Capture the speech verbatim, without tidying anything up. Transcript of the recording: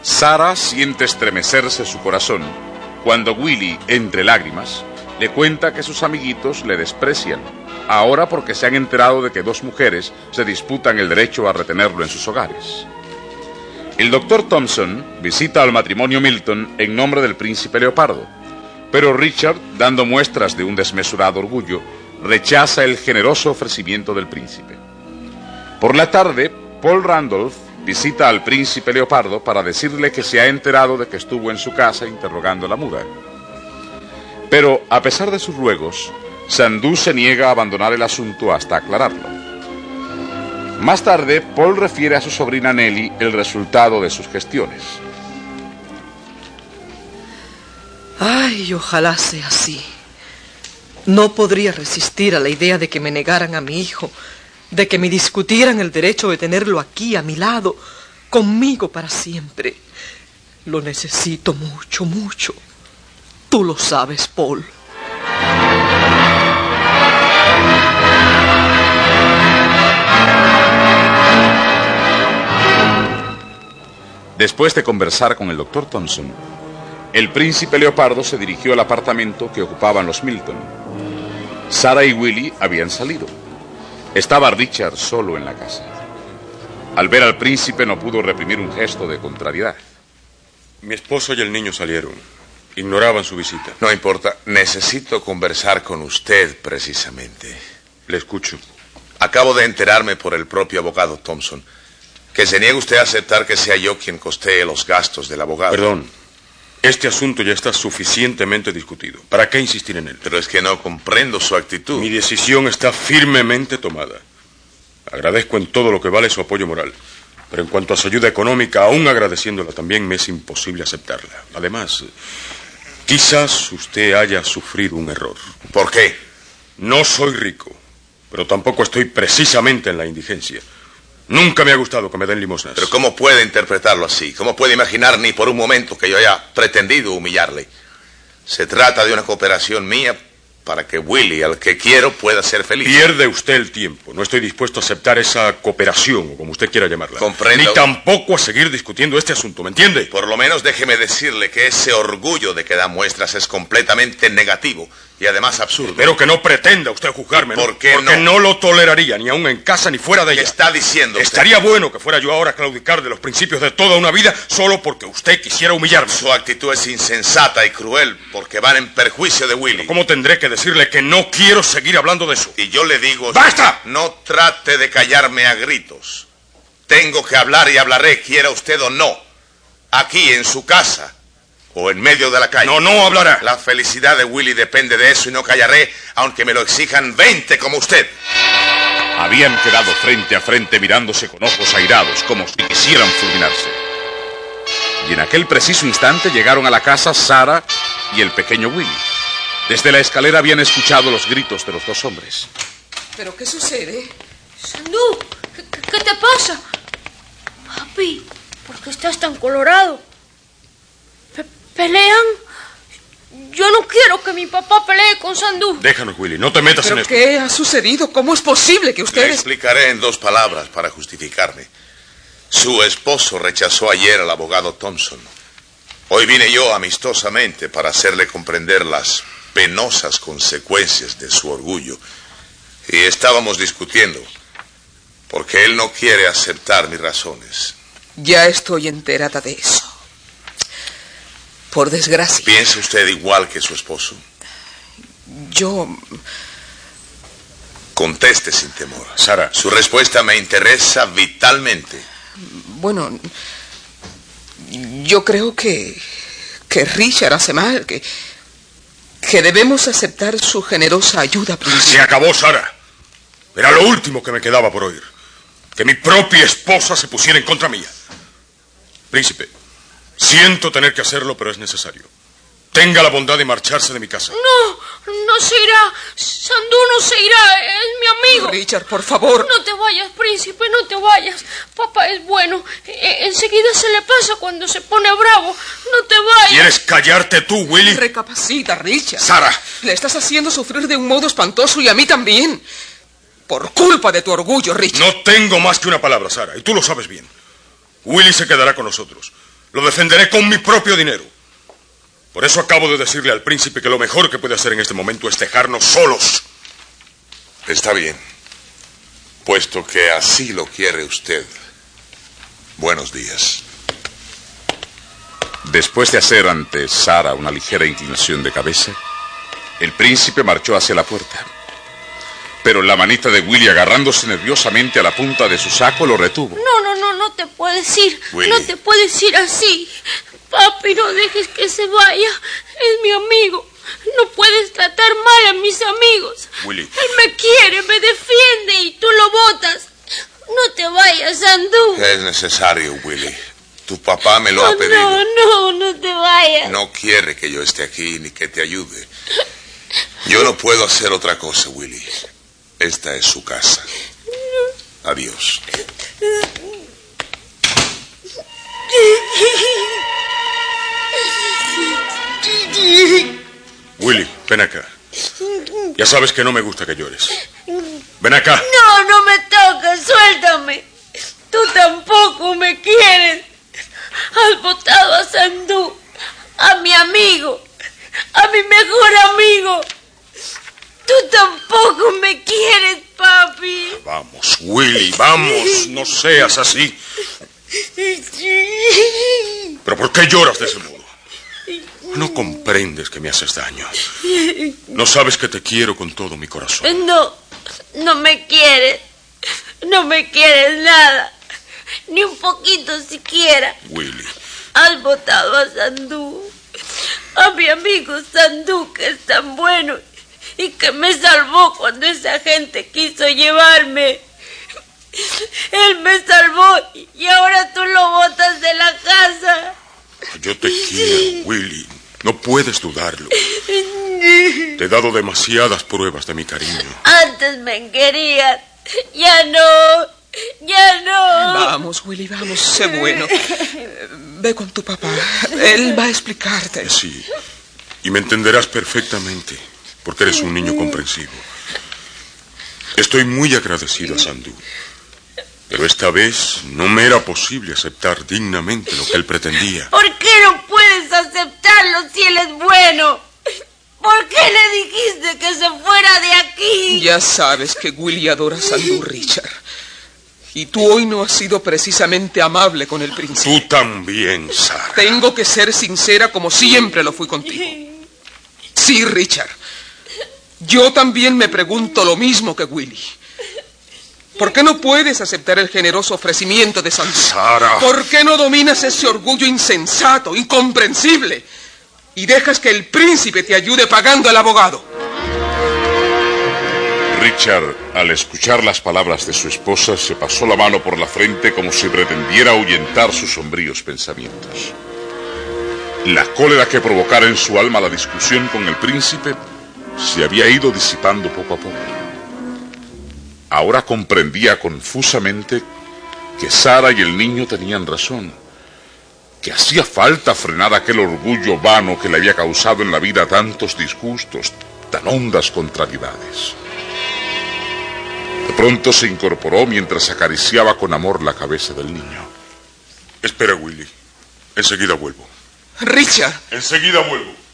Sarah siente estremecerse su corazón cuando Willie, entre lágrimas, le cuenta que sus amiguitos le desprecian, ahora porque se han enterado de que dos mujeres se disputan el derecho a retenerlo en sus hogares. El doctor Thompson visita al matrimonio Milton en nombre del príncipe Leopardo, pero Richard, dando muestras de un desmesurado orgullo, rechaza el generoso ofrecimiento del príncipe. Por la tarde, Paul Randolph visita al príncipe Leopardo para decirle que se ha enterado de que estuvo en su casa interrogando a la muda. Pero, a pesar de sus ruegos, Sandú se niega a abandonar el asunto hasta aclararlo. Más tarde, Paul refiere a su sobrina Nellie el resultado de sus gestiones. Ay, ojalá sea así. No podría resistir a la idea de que me negaran a mi hijo, de que me discutieran el derecho de tenerlo aquí a mi lado, conmigo para siempre. Lo necesito mucho, mucho. Tú lo sabes, Paul. Después de conversar con el doctor Thompson, el príncipe Leopardo se dirigió al apartamento que ocupaban los Milton. Sarah y Willie habían salido. Estaba Richard solo en la casa. Al ver al príncipe no pudo reprimir un gesto de contrariedad. Mi esposo y el niño salieron. Ignoraban su visita. No importa. Necesito conversar con usted, precisamente. Le escucho. Acabo de enterarme por el propio abogado Thompson que se niega usted a aceptar que sea yo quien costee los gastos del abogado. Perdón. Este asunto ya está suficientemente discutido. ¿Para qué insistir en él? Pero es que no comprendo su actitud. Mi decisión está firmemente tomada. Agradezco en todo lo que vale su apoyo moral. Pero en cuanto a su ayuda económica, aún agradeciéndola también, me es imposible aceptarla. Además, quizás usted haya sufrido un error. ¿Por qué? No soy rico, pero tampoco estoy precisamente en la indigencia. Nunca me ha gustado que me den limosnas. Pero ¿cómo puede interpretarlo así? ¿Cómo puede imaginar ni por un momento que yo haya pretendido humillarle? Se trata de una cooperación mía para que Willie, al que quiero, pueda ser feliz. Pierde usted el tiempo. No estoy dispuesto a aceptar esa cooperación, o como usted quiera llamarla. Comprendo. Ni tampoco a seguir discutiendo este asunto, ¿me entiende? Por lo menos déjeme decirle que ese orgullo de que da muestras es completamente negativo y además absurdo. Pero que no pretenda usted juzgarme, ¿no? ¿Por qué no? Porque no lo toleraría, ni aún en casa ni fuera de ella. ¿Qué está diciendo usted? Estaría bueno que fuera yo ahora a claudicar de los principios de toda una vida solo porque usted quisiera humillarme. Su actitud es insensata y cruel porque van en perjuicio de Willie. ¿Pero cómo tendré que decirle que no quiero seguir hablando de eso? Y yo le digo... ¡Basta! No trate de callarme a gritos. Tengo que hablar y hablaré, quiera usted o no. Aquí, en su casa. O en medio de la calle. No, no hablará. La felicidad de Willie depende de eso y no callaré, aunque me lo exijan veinte como usted. Habían quedado frente a frente mirándose con ojos airados, como si quisieran fulminarse. Y en aquel preciso instante llegaron a la casa Sarah y el pequeño Willie. Desde la escalera habían escuchado los gritos de los dos hombres. ¿Pero qué sucede? Sandú, ¿qué, qué te pasa? Papi, ¿por qué estás tan colorado? ¿Pelean? Yo no quiero que mi papá pelee con Sandú. Déjanos, Willie, no te metas en esto. ¿Pero qué ha sucedido? ¿Cómo es posible que ustedes...? Le explicaré en dos palabras para justificarme. Su esposo rechazó ayer al abogado Thompson. Hoy vine yo amistosamente para hacerle comprender las penosas consecuencias de su orgullo. Y estábamos discutiendo, porque él no quiere aceptar mis razones. Ya estoy enterada de eso. Por desgracia. ¿Piensa usted igual que su esposo? Yo... Conteste sin temor. Sarah. Su respuesta me interesa vitalmente. Bueno, yo creo que... que Richard hace mal, que... que debemos aceptar su generosa ayuda, príncipe. Se acabó, Sarah. Era lo último que me quedaba por oír. Que mi propia esposa se pusiera en contra mía. Príncipe, siento tener que hacerlo, pero es necesario. Tenga la bondad de marcharse de mi casa. No, no se irá. Sandú no se irá. Es mi amigo. Richard, por favor. No te vayas, príncipe, no te vayas. Papá es bueno. E- enseguida se le pasa cuando se pone bravo. No te vayas. ¿Quieres callarte tú, Willie? Recapacita, Richard. Sarah. Le estás haciendo sufrir de un modo espantoso y a mí también. Por culpa de tu orgullo, Richard. No tengo más que una palabra, Sarah, y tú lo sabes bien. Willie se quedará con nosotros. Lo defenderé con mi propio dinero. Por eso acabo de decirle al príncipe que lo mejor que puede hacer en este momento es dejarnos solos. Está bien. Puesto que así lo quiere usted. Buenos días. Después de hacer ante Sara una ligera inclinación de cabeza, el príncipe marchó hacia la puerta. Pero la manita de Willy, agarrándose nerviosamente a la punta de su saco, lo retuvo. No, no, no, no te puedes ir. Willy. No te puedes ir así. Papi, no dejes que se vaya. Es mi amigo. No puedes tratar mal a mis amigos. Willy. Él me quiere, me defiende y tú lo botas. No te vayas, Sandú. Es necesario, Willy. Tu papá me lo No, ha pedido. no, no, no te vayas. No quiere que yo esté aquí ni que te ayude. Yo no puedo hacer otra cosa, Willy. Esta es su casa. Adiós. Willy, ven acá. Ya sabes que no me gusta que llores. Ven acá. No, no me toques, suéltame. Tú tampoco me quieres. Has botado a Sandú, a mi amigo, a mi mejor amigo. Tú tampoco me quieres, papi. Vamos, Willy, vamos. No seas así. ¿Pero por qué lloras de ese modo? No comprendes que me haces daño. No sabes que te quiero con todo mi corazón. No, no me quieres. No me quieres nada. Ni un poquito siquiera. Willy. Has botado a Sandú. A mi amigo Sandú, que es tan bueno y que me salvó cuando esa gente quiso llevarme. Él me salvó y ahora tú lo botas de la casa. Yo te quiero, Willy. No puedes dudarlo. Te he dado demasiadas pruebas de mi cariño. Antes me querías. Ya no. Ya no. Vamos, Willy, vamos, sé bueno. Ve con tu papá. Él va a explicarte. Sí. Y me entenderás perfectamente, porque eres un niño comprensivo. Estoy muy agradecido a Sandú. Pero esta vez no me era posible aceptar dignamente lo que él pretendía. ¿Por qué no puedes aceptarlo si él es bueno? ¿Por qué le dijiste que se fuera de aquí? Ya sabes que Willy adora a Sandú, Richard. Y tú hoy no has sido precisamente amable con el príncipe. Tú también, Sara. Tengo que ser sincera como siempre lo fui contigo. Sí, Richard. Yo también me pregunto lo mismo que Willy. ¿Por qué no puedes aceptar el generoso ofrecimiento de Sandú? Sara. ¿Por qué no dominas ese orgullo insensato, incomprensible, y dejas que el príncipe te ayude pagando al abogado? Richard, al escuchar las palabras de su esposa, se pasó la mano por la frente como si pretendiera ahuyentar sus sombríos pensamientos. La cólera que provocara en su alma la discusión con el príncipe se había ido disipando poco a poco. Ahora comprendía confusamente que Sara y el niño tenían razón, que hacía falta frenar aquel orgullo vano que le había causado en la vida tantos disgustos, tan hondas contrariedades. De pronto se incorporó mientras acariciaba con amor la cabeza del niño. Espera, Willy. Enseguida vuelvo. Richard. Enseguida vuelvo.